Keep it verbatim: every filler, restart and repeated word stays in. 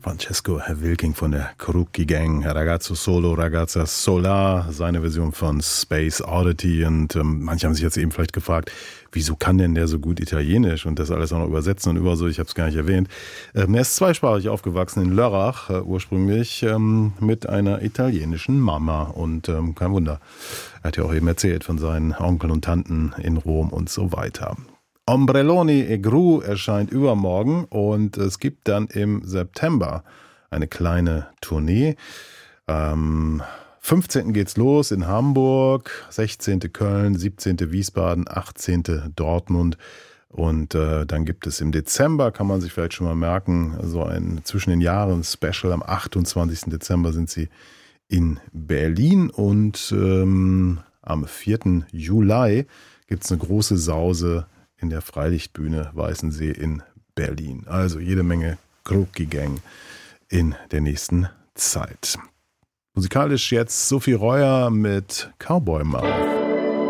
Francesco Wilking von der Crocchi Gang, Ragazzo Solo, Ragazza Solar, seine Version von Space Oddity. Und ähm, manche haben sich jetzt eben vielleicht gefragt, wieso kann denn der so gut Italienisch und das alles auch noch übersetzen und über so, ich habe es gar nicht erwähnt. Ähm, er ist zweisprachig aufgewachsen in Lörrach äh, ursprünglich ähm, mit einer italienischen Mama und ähm, kein Wunder. Er hat ja auch eben erzählt von seinen Onkeln und Tanten in Rom und so weiter. Ombrelloni e Gru erscheint übermorgen und es gibt dann im September eine kleine Tournee. Am fünfzehnten geht's los in Hamburg, sechzehnten Köln, siebzehnten Wiesbaden, achtzehnten Dortmund und äh, dann gibt es im Dezember, kann man sich vielleicht schon mal merken, so ein zwischen den Jahren Special. Am achtundzwanzigsten Dezember sind sie in Berlin und ähm, am vierten Juli gibt's eine große Sause in der Freilichtbühne Weißensee in Berlin. Also jede Menge Crocchi Gang in der nächsten Zeit. Musikalisch jetzt Sophie Reuer mit Cowboy Mouth.